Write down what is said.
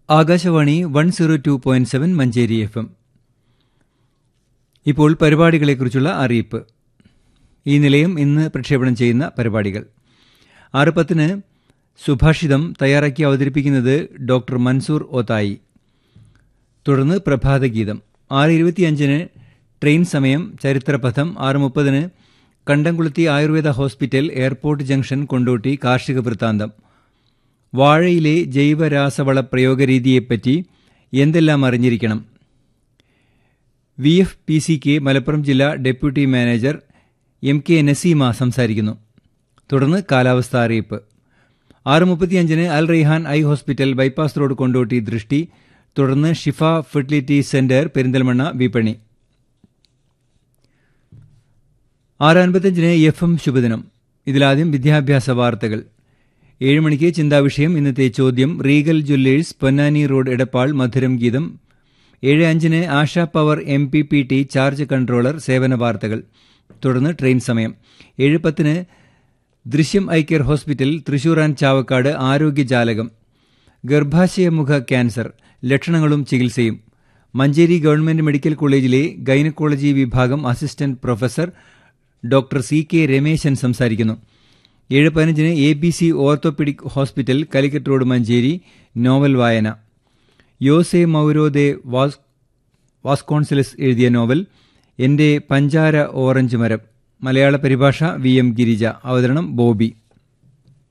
Akashvani 102.7 Manjeri FM. ഇപ്പോൾ പരിപാടികളെക്കുറിച്ചുള്ള അറിയിപ്പ്. ഈ നിലയം ഇന്ന് പ്രക്ഷേപണം ചെയ്യുന്ന പരിപാടികൾ: 6:10 സുഭാഷിതം തയ്യാറാക്കി അവതരിപ്പിക്കുന്നത് ഡോക്ടർ മൻസൂർ ഓതായി. തുടർന്ന് പ്രഭാതഗീതം. 6:25 ട്രെയിൻ സമയം ചരിത്രപഥം. 6:30 കണ്ടംകുളത്തി Ayurveda hospital, airport junction, Kondotty കാർഷിക വൃത്താന്തം. വാഴയിലെ ജൈവരാസവള പ്രയോഗരീതിയെപ്പറ്റി എന്തെല്ലാം അറിഞ്ഞിരിക്കണം? VFPCK മലപ്പുറം ജില്ലാ ഡെപ്യൂട്ടി മാനേജർ MK നസീമ സംസാരിക്കുന്നു. തുടർന്ന് കാലാവസ്ഥാ അറിയിപ്പ്. 6:35 അൽ Raihan eye hospital, bypass road, Kondotty ദൃഷ്ടി. തുടർന്ന് ഷിഫ ഫെർട്ടിലിറ്റി സെന്റർ, പെരിന്തൽമണ്ണ വിപണി. 6:55 FM ശുഭദിനം. ഇതിലാദ്യം വിദ്യാഭ്യാസ വാർത്തകൾ. 7 മണിക്ക് ചിന്താവിഷയം. ഇന്നത്തെ ചോദ്യം: Regal Jewellers, Ponnani road, Edappal മധുരം ഗീതം. 7:05 ASHA power MPPT charge controller സേവന വാർത്തകൾ. തുടർന്ന് ട്രെയിൻ സമയം. 7:10 ദൃശ്യം eye care hospital, Thrissur and Chavakkad ആരോഗ്യജാലകം. ഗർഭാശയമുഖ cancer, ലക്ഷണങ്ങളും ചികിത്സയും. മഞ്ചേരി ഗവൺമെന്റ് മെഡിക്കൽ കോളേജിലെ ഗൈനക്കോളജി വിഭാഗം assistant professor doctor CK Rameshan സംസാരിക്കുന്നു. 7:15 ABC orthopaedic hospital, Calicut road, Manjeri novel വായന. യോസെ മൗരോ ദെ വാസ്കോൺസെലസ് എഴുതിയ നോവൽ എന്റെ പഞ്ചാര ഓറഞ്ച് മരം. മലയാള പരിഭാഷ VM ഗിരിജ. അവതരണം ബോബി.